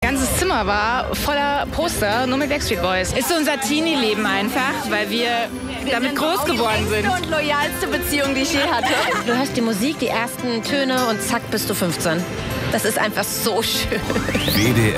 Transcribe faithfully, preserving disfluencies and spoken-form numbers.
ganzes Zimmer war voller Poster, nur mit Backstreet Boys. Ist so unser Teenie-Leben einfach, weil wir damit groß geworden sind. Die längste und loyalste Beziehung, die ich je hatte. Du hörst die Musik, die ersten Töne und zack, bist du fünfzehn. Das ist einfach so schön. W D